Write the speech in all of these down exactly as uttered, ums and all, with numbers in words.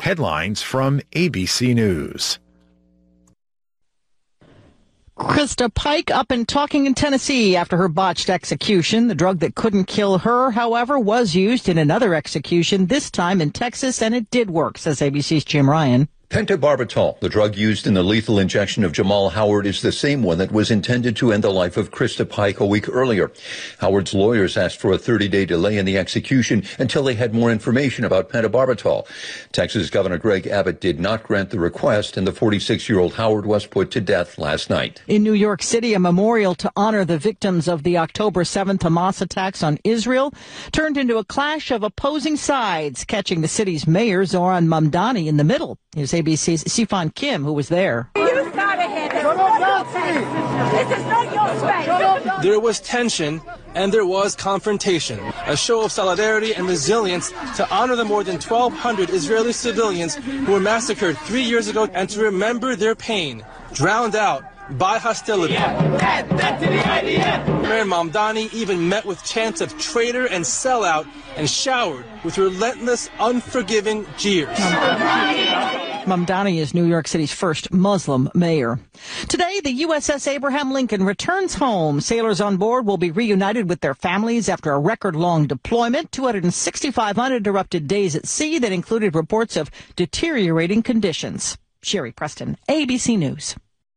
Headlines from A B C News. Krista Pike up and talking in Tennessee after her botched execution. The drug that couldn't kill her, however, was used in another execution, this time in Texas, and it did work, says A B C's Jim Ryan. Pentobarbital, the drug used in the lethal injection of Jamal Howard, is the same one that was intended to end the life of Krista Pike a week earlier. Howard's lawyers asked for a thirty-day delay in the execution until they had more information about pentobarbital. Texas Governor Greg Abbott did not grant the request, and the forty-six-year-old Howard was put to death last night. In New York City, a memorial to honor the victims of the October seventh Hamas attacks on Israel turned into a clash of opposing sides, catching the city's mayor, Zoran Mamdani, in the middle. Here's A B C's Sifan Kim, who was there. You got ahead. This is not your space. This is not your space. There was tension and there was confrontation, a show of solidarity and resilience to honor the more than twelve hundred Israeli civilians who were massacred three years ago and to remember their pain, drowned out by hostility. Mayor Mamdani even met with chants of traitor and sellout and showered with relentless, unforgiving jeers. Mamdani is New York City's first Muslim mayor. Today, the U S S Abraham Lincoln returns home. Sailors on board will be reunited with their families after a record-long deployment, two hundred sixty-five uninterrupted days at sea that included reports of deteriorating conditions. Sherry Preston, A B C News.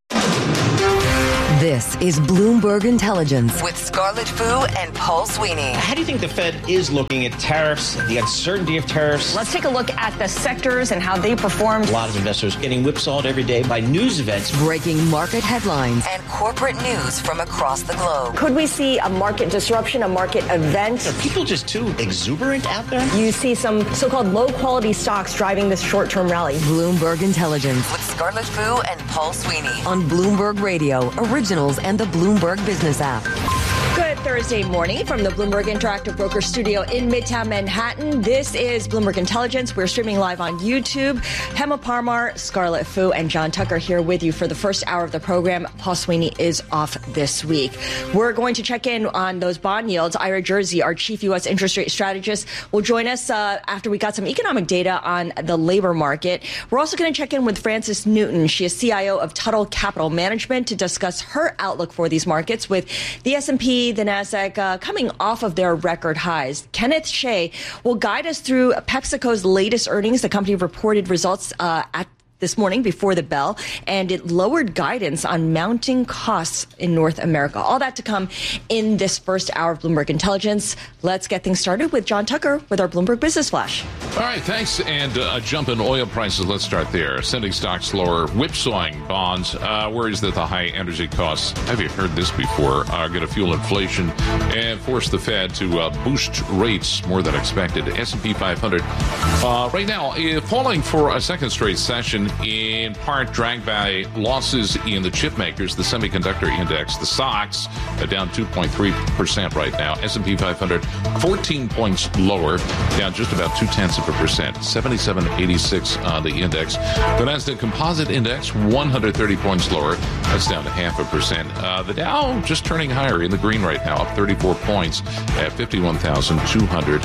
This is Bloomberg Intelligence with Scarlett Fu and Paul Sweeney. How do you think the Fed is looking at tariffs, the uncertainty of tariffs? Let's take a look at the sectors and how they performed. A lot of investors getting whipsawed every day by news events. Breaking market headlines and corporate news from across the globe. Could we see a market disruption, a market event? Are people just too exuberant out there? You see some so-called low-quality stocks driving this short-term rally. Bloomberg Intelligence with Scarlett Fu and Paul Sweeney on Bloomberg Radio, Originals and the Bloomberg Business app. Good Thursday morning from the Bloomberg Interactive Broker Studio in Midtown Manhattan. This is Bloomberg Intelligence. We're streaming live on YouTube. Hema Parmar, Scarlett Fu, and John Tucker here with you for the first hour of the program. Paul Sweeney is off this week. We're going to check in on those bond yields. Ira Jersey, our chief U S interest rate strategist, will join us uh, after we got some economic data on the labor market. We're also going to check in with Frances Newton. She is C I O of Tuttle Capital Management to discuss her outlook for these markets with the S and P, the NASDAQ uh, coming off of their record highs. Kenneth Shea will guide us through PepsiCo's latest earnings. The company reported results uh, at this morning before the bell, and it lowered guidance on mounting costs in North America. All that to come in this first hour of Bloomberg Intelligence. Let's get things started with John Tucker with our Bloomberg Business Flash. All right, thanks. And uh, a jump in oil prices. Let's start there. Sending stocks lower, whipsawing bonds. Uh, worries that the high energy costs, have you heard this before, are going to fuel inflation and force the Fed to uh, boost rates more than expected. S and P five hundred uh, right now uh, falling for a second straight session, in part dragged by losses in the chip makers, the semiconductor index, the S O X, uh, down two point three percent right now. S and P five hundred, fourteen points lower, down just about two-tenths of a percent, seventy-seven eighty-six on the index. The Nasdaq Composite Index, one hundred thirty points lower. That's down to half a percent. Uh, the Dow just turning higher in the green right now, up thirty-four points at fifty-one thousand two hundred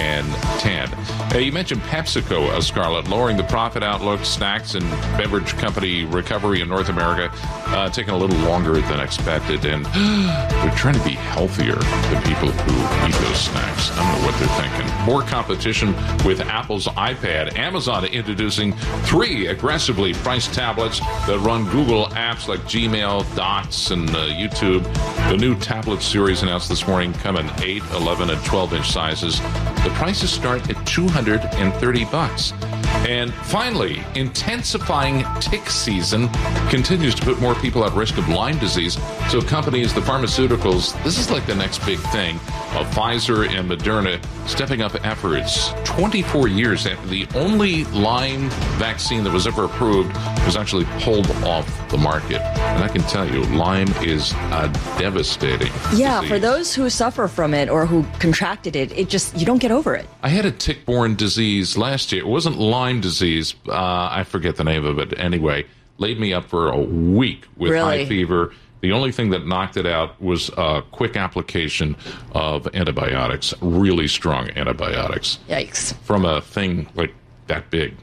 ten. Uh, you mentioned PepsiCo, uh, Scarlett, lowering the profit outlook. Snacks and beverage company recovery in North America uh, taking a little longer than expected, and they're trying to be healthier, the people who eat those snacks. I don't know what they're thinking. More competition with Apple's iPad. Amazon introducing three aggressively priced tablets that run Google apps like Gmail, Docs, and uh, YouTube. The new tablet series announced this morning come in eight, eleven, and twelve inch sizes. The prices start at two hundred thirty bucks. And finally, intensifying tick season continues to put more people at risk of Lyme disease. So companies, the pharmaceuticals, this is like the next big thing of Pfizer and Moderna stepping up efforts. twenty-four years after the only Lyme vaccine that was ever approved was actually pulled off the market. And I can tell you, Lyme is a devastating Yeah, disease. For those who suffer from it or who contracted it, it just, you don't get over it. I had a tick-borne disease last year. It wasn't Lyme disease. Uh, I forget the name of it. Anyway, laid me up for a week with Really? high fever. The only thing that knocked it out was a quick application of antibiotics, really strong antibiotics. Yikes. From a thing like that big.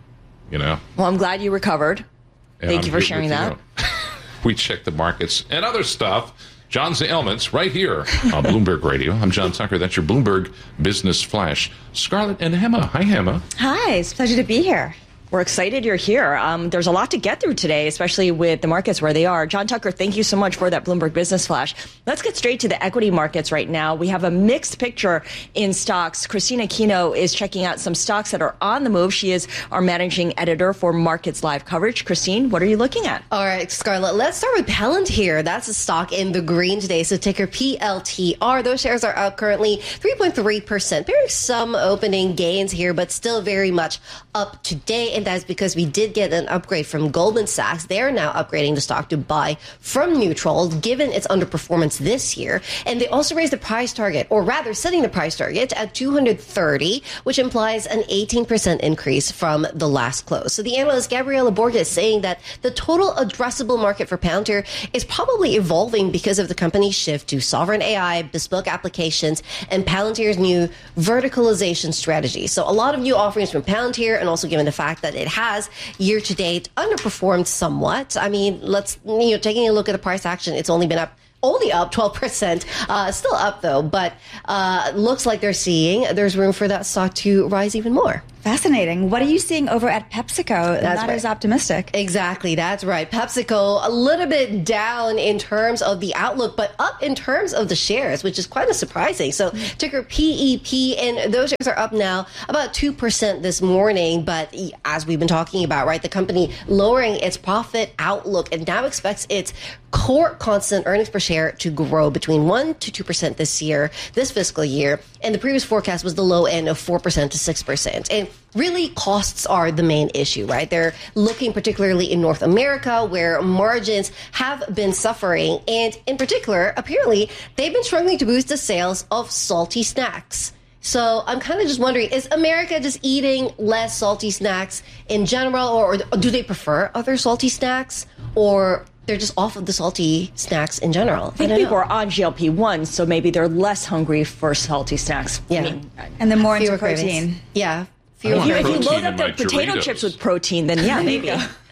you know. Well, I'm glad you recovered. And Thank I'm you for good sharing with that. you. We check the markets and other stuff. John's Ailments right here on Bloomberg Radio. I'm John Tucker. That's your Bloomberg Business Flash. Scarlett and Hema. Hi, Hema. Hi, it's a pleasure to be here. We're excited you're here. Um, there's a lot to get through today, especially with the markets where they are. John Tucker, thank you so much for that Bloomberg Business Flash. Let's get straight to the equity markets right now. We have a mixed picture in stocks. Christina Aquino is checking out some stocks that are on the move. She is our managing editor for Markets Live coverage. Christine, what are you looking at? All right, Scarlett, let's start with Palantir. That's a stock in the green today. So ticker P L T R. Those shares are up currently three point three percent. Bearing some opening gains here, but still very much up today. And that's because we did get an upgrade from Goldman Sachs. They're now upgrading the stock to buy from neutral, given its underperformance this year. And they also raised the price target, or rather setting the price target at two hundred thirty, which implies an eighteen percent increase from the last close. So the analyst Gabriela Borges saying that the total addressable market for Palantir is probably evolving because of the company's shift to sovereign A I, bespoke applications, and Palantir's new verticalization strategy. So a lot of new offerings from Palantir, and also given the fact that it has year to date underperformed somewhat. I mean, let's, you know, taking a look at the price action, it's only been up Only up twelve percent. Uh, still up, though, but uh, looks like they're seeing there's room for that stock to rise even more. Fascinating. What are you seeing over at PepsiCo? That's Not right. as optimistic. Exactly. That's right. PepsiCo, a little bit down in terms of the outlook, but up in terms of the shares, which is quite a surprising. So ticker P E P, and those shares are up now about two percent this morning. But as we've been talking about, right, the company lowering its profit outlook and now expects its core constant earnings per share to grow between one to two percent this year, this fiscal year. And the previous forecast was the low end of four percent to six percent. And really, costs are the main issue, right? They're looking particularly in North America, where margins have been suffering. And in particular, apparently, they've been struggling to boost the sales of salty snacks. So I'm kind of just wondering, is America just eating less salty snacks in general, or, or do they prefer other salty snacks, or they're just off of the salty snacks in general? I think I people know. are on G L P one, so maybe they're less hungry for salty snacks. Yeah. I mean, And then more into Fewer protein. cravings. Yeah. if you, if you protein load in up my the potato Doritos. chips with protein, then yeah, maybe.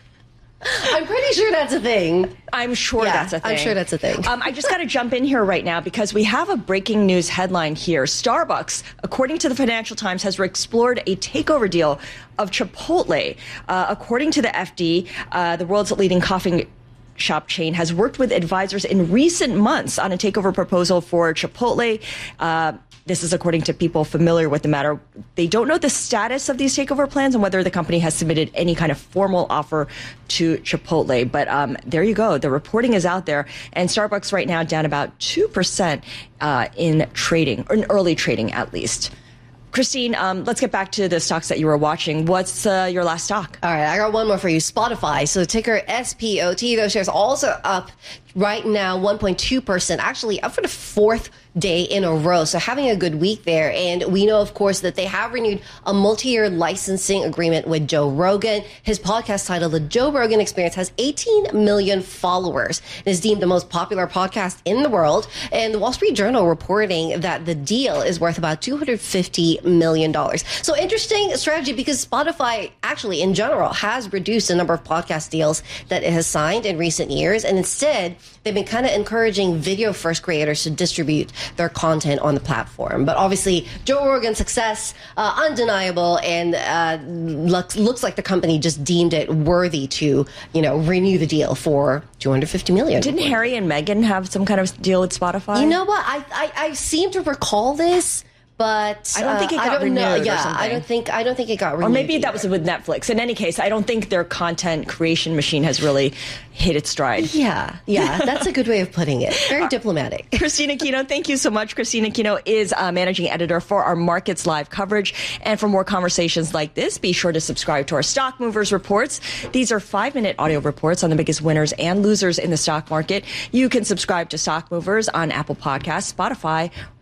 I'm pretty sure that's a thing. I'm sure Yeah, that's a thing. I'm sure that's a thing. Um, I just got to jump in here right now because we have a breaking news headline here. Starbucks, according to the Financial Times, has explored a takeover deal of Chipotle. Uh, according to the F D, uh, the world's leading coffee shop chain has worked with advisors in recent months on a takeover proposal for Chipotle. Uh, This is according to people familiar with the matter. They don't know the status of these takeover plans and whether the company has submitted any kind of formal offer to Chipotle. But um, there you go. The reporting is out there. And Starbucks right now down about two percent uh, in trading, or in early trading at least. Christine, um, let's get back to the stocks that you were watching. What's uh, your last stock? All right, I got one more for you. Spotify. So ticker S P O T. Those shares also up right now one point two percent. Actually up for the fourth day in a row. So having a good week there. And we know, of course, that they have renewed a multi-year licensing agreement with Joe Rogan. His podcast titled The Joe Rogan Experience has eighteen million followers and is deemed the most popular podcast in the world. And the Wall Street Journal reporting that the deal is worth about two hundred fifty million dollars. So interesting strategy, because Spotify actually in general has reduced the number of podcast deals that it has signed in recent years. And instead, they've been kind of encouraging video first creators to distribute their content on the platform. But obviously, Joe Rogan's success, uh, undeniable, and uh, looks, looks like the company just deemed it worthy to, you know, renew the deal for two hundred fifty million dollars. Didn't Harry and Meghan have some kind of deal with Spotify? You know what? I, I, I seem to recall this. But I don't think it uh, got I don't renewed know. or Yeah, something. I don't think I don't think it got renewed. Or maybe either. that was with Netflix. In any case, I don't think their content creation machine has really hit its stride. Yeah, yeah, that's a good way of putting it. Very diplomatic. Christina Aquino, thank you so much. Christina Aquino is uh, managing editor for our Markets Live coverage. And for more conversations like this, be sure to subscribe to our Stock Movers reports. These are five-minute audio reports on the biggest winners and losers in the stock market. You can subscribe to Stock Movers on Apple Podcasts, Spotify,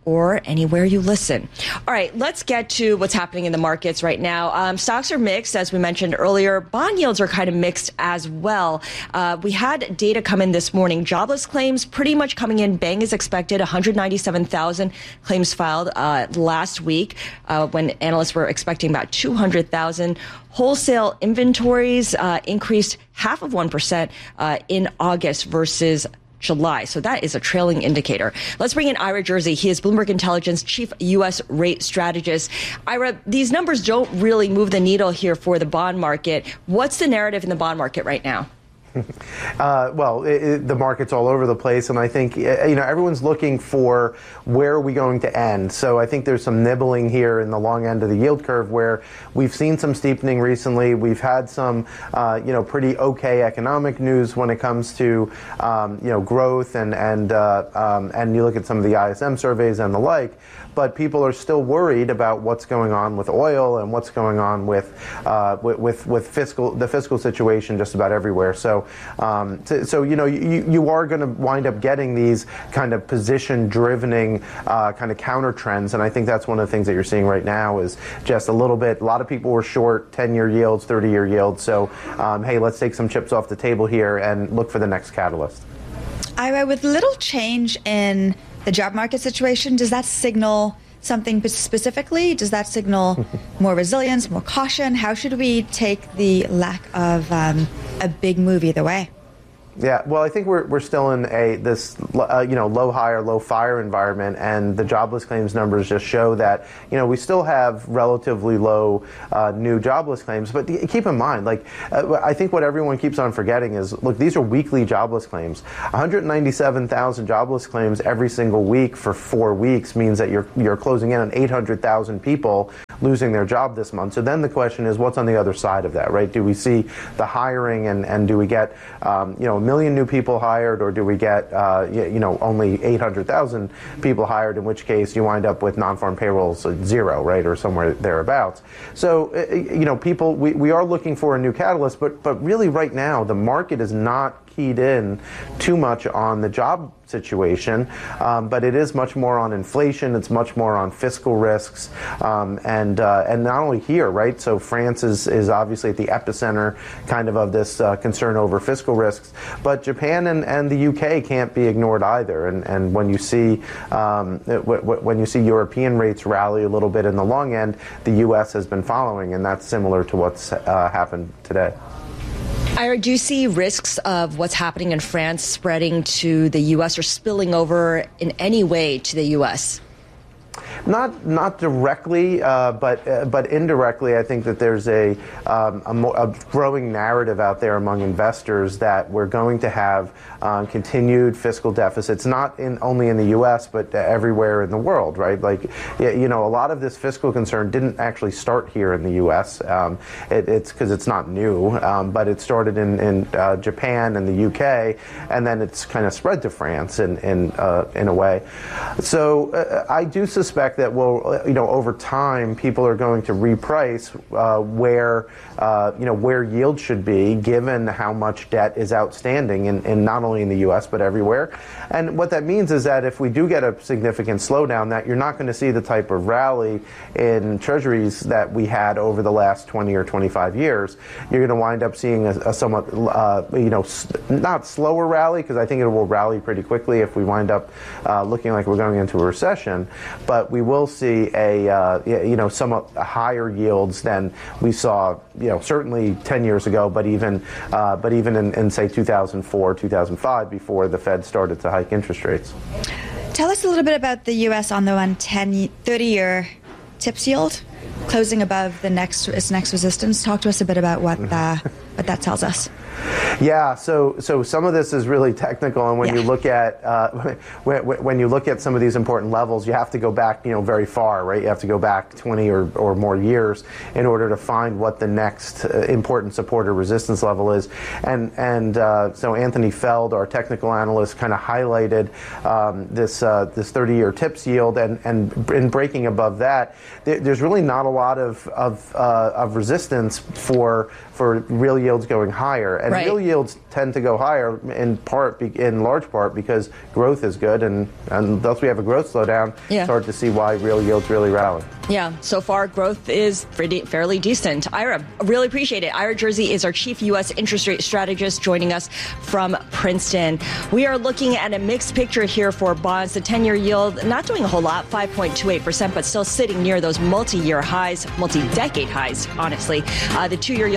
or anywhere you listen. All right, let's get to what's happening in the markets right now. Um, stocks are mixed, as we mentioned earlier. Bond yields are kind of mixed as well. Uh, we had data come in this morning. Jobless claims pretty much coming in bang as expected. one hundred ninety-seven thousand claims filed uh, last week uh, when analysts were expecting about two hundred thousand. Wholesale inventories uh, increased half of one percent uh, in August versus July. So that is a trailing indicator. Let's bring in Ira Jersey. He is Bloomberg Intelligence Chief U S Rate Strategist. Ira, these numbers don't really move the needle here for the bond market. What's the narrative in the bond market right now? Uh, well, it, it, the market's all over the place, and I think, you know, everyone's looking for where are we going to end. So I think there's some nibbling here in the long end of the yield curve where we've seen some steepening recently. We've had some, uh, you know, pretty okay economic news when it comes to, um, you know, growth and and uh, um, and you look at some of the I S M surveys and the like. But people are still worried about what's going on with oil and what's going on with uh, with, with with fiscal the fiscal situation just about everywhere. So, um, so, so you know, you you are going to wind up getting these kind of position-drivening uh, kind of counter trends, and I think that's one of the things that you're seeing right now is just a little bit. A lot of people were short ten-year yields, thirty-year yields. So, um, hey, let's take some chips off the table here and look for the next catalyst. Ira, with little change in the job market situation, does that signal something specifically? Does that signal more resilience, more caution? How should we take the lack of um, a big move either way? Yeah, well, I think we're we're still in a this uh, you know low hire, low fire environment, and the jobless claims numbers just show that you know we still have relatively low uh, new jobless claims. But keep in mind, like uh, I think what everyone keeps on forgetting is, look, these are weekly jobless claims. one hundred ninety-seven thousand jobless claims every single week for four weeks means that you're you're closing in on eight hundred thousand people losing their job this month. So then the question is, what's on the other side of that, right? Do we see the hiring and and do we get um, you know million new people hired, or do we get, uh, you know, only eight hundred thousand people hired, in which case you wind up with non-farm payrolls at zero, right, or somewhere thereabouts. So, you know, people, we, we are looking for a new catalyst, but, but really right now the market is not keyed in too much on the job situation, um, but it is much more on inflation. It's much more on fiscal risks, um, and uh, and not only here, right? So France is is obviously at the epicenter, kind of of this uh, concern over fiscal risks, but Japan and, and the U K can't be ignored either. And and when you see um, w- w- when you see European rates rally a little bit in the long end, the U S has been following, and that's similar to what's uh, happened today. Ira, do you see risks of what's happening in France spreading to the U S or spilling over in any way to the U S? Not not directly, uh, but uh, but indirectly, I think that there's a, um, a, mo- a growing narrative out there among investors that we're going to have um, continued fiscal deficits, not in only in the U S but uh, everywhere in the world, right? Like, you know, a lot of this fiscal concern didn't actually start here in the U S. Um, it, it's because it's not new, um, but it started in, in uh, Japan and the U K, and then it's kind of spread to France in in uh, in a way. So uh, I do suspect that will, you know, over time, people are going to reprice uh, where, uh, you know, where yield should be, given how much debt is outstanding, in, in not only in the U S but everywhere. And what that means is that if we do get a significant slowdown, that you're not going to see the type of rally in treasuries that we had over the last twenty or twenty-five years. You're going to wind up seeing a, a somewhat, uh, you know, s- not slower rally, because I think it will rally pretty quickly if we wind up uh, looking like we're going into a recession. But we will see a uh, you know somewhat higher yields than we saw, you know, certainly ten years ago, but even uh, but even in, in say two thousand four, two thousand five, before the Fed started to hike interest rates. Tell us a little bit about the U S on the one ten, thirty-year tips yield, closing above the next its next resistance. Talk to us a bit about what uh, what that tells us. Yeah, so so some of this is really technical, and when yeah. you look at uh, when, when you look at some of these important levels, you have to go back, you know, very far, right? You have to go back twenty or, or more years in order to find what the next uh, important support or resistance level is. And and uh, so Anthony Feld, our technical analyst, kind of highlighted um, this uh, this thirty-year tips yield, and and in breaking above that, there, there's really not a lot of of, uh, of resistance for for real yields going higher, and right. real yields tend to go higher in part, in large part, because growth is good, and unless we have a growth slowdown, yeah. it's hard to see why real yields really rally. Yeah, so far growth is pretty, fairly decent. Ira, really appreciate it. Ira Jersey is our chief U S interest rate strategist joining us from Princeton. We are looking at a mixed picture here for bonds. The ten-year yield not doing a whole lot, five point two eight percent, but still sitting near those multi-year highs, multi-decade highs, honestly. Uh, the two-year yield